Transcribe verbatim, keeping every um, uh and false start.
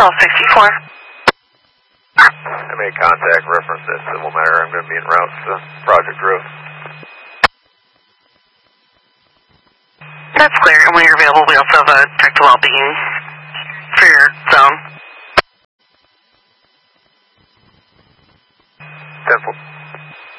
Golf sixty-four. I made contact, reference that civil matter. I'm going to be en route to Project Roof. That's clear, and when you're available, we also have a check to well-being for your zone. ten four.